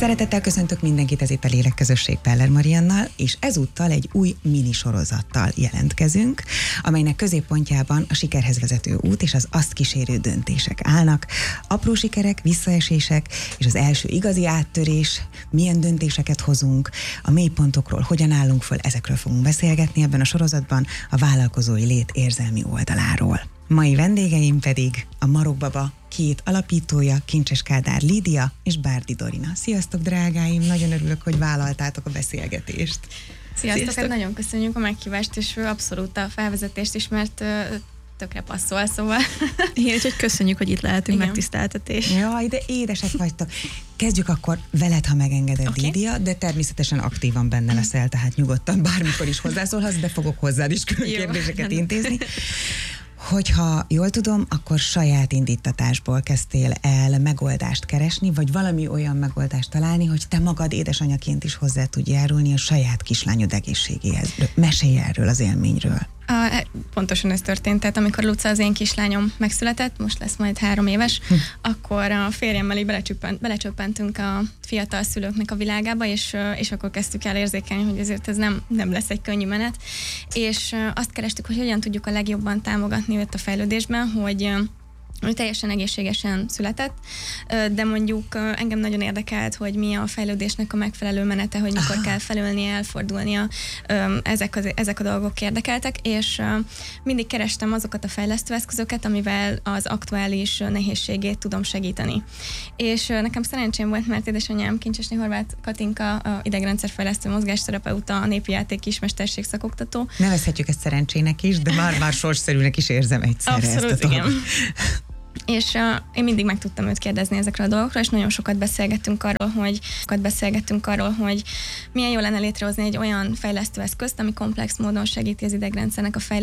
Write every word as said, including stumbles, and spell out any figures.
Szeretettel köszöntök mindenkit, ez itt a Lélekközösség Peller Mariannal, és ezúttal egy új minisorozattal jelentkezünk, amelynek középpontjában a sikerhez vezető út és az azt kísérő döntések állnak. Apró sikerek, visszaesések és az első igazi áttörés, milyen döntéseket hozunk, a mélypontokról hogyan állunk föl, ezekről fogunk beszélgetni ebben a sorozatban, a vállalkozói lét érzelmi oldaláról. Mai vendégeim pedig a Marokbaba két alapítója, Kincses Kádár Lídia és Bárdi Dorina. Sziasztok, drágáim! Nagyon örülök, hogy vállaltátok a beszélgetést. Sziasztok! Sziasztok. Hát nagyon köszönjük a meghívást, és abszolút a felvezetést is, mert uh, tökre passzol, szóval. Igen, úgyhogy köszönjük, hogy itt lehetünk, Igen. Megtiszteltetés. Jaj, de édesek vagytok. Kezdjük akkor veled, ha megengeded, okay. Lídia, de természetesen aktívan benne leszel, tehát nyugodtan bármikor is hozzászólhatsz, de fogok hozzád is külön kérdéseket intézni. Hogyha jól tudom, akkor saját indítatásból kezdtél el megoldást keresni, vagy valami olyan megoldást találni, hogy te magad édesanyaként is hozzá tudj járulni a saját kislányod egészségéhez. Mesélj erről az élményről. A, pontosan ez történt, tehát amikor Luca, az én kislányom megszületett, most lesz majd három éves, hm. akkor a férjemmel így belecsöppent, belecsöppentünk a fiatal szülőknek a világába, és, és akkor kezdtük el érzékelni, hogy ezért ez nem, nem lesz egy könnyű menet, és azt kerestük, hogy hogyan tudjuk a legjobban támogatni őt a fejlődésben, hogy ő teljesen egészségesen született, de mondjuk engem nagyon érdekelt, hogy mi a fejlődésnek a megfelelő menete, hogy mikor Aha. kell felülnie, elfordulnia, ezek, az, ezek a dolgok érdekeltek, és mindig kerestem azokat a fejlesztő eszközöket, amivel az aktuális nehézségét tudom segíteni. És nekem szerencsém volt, mert édesanyám Kincsesné Horváth Katinka, a idegrendszerfejlesztő mozgásterapeuta, a népi játék kismesterség szakoktató. Nevezhetjük ezt szerencsének is, de már-már sorszerűnek is érzem egyszerre. Abszolút, ezt a igen. És uh, én mindig meg tudtam őt kérdezni ezekről a dolgokról, és nagyon sokat beszélgettünk arról, hogy sokat beszélgettünk arról, hogy milyen jó lenne létrehozni egy olyan fejlesztő eszközt, ami komplex módon segíti az idegrendszernek a fejlesztését,